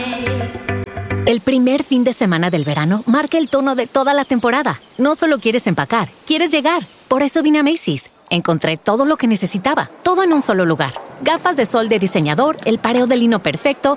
El primer fin de semana del verano marca el tono de toda la temporada. No solo quieres empacar, quieres llegar. Por eso vine a Macy's. Encontré todo lo que necesitaba, todo en un solo lugar. Gafas de sol de diseñador, el pareo de lino perfecto,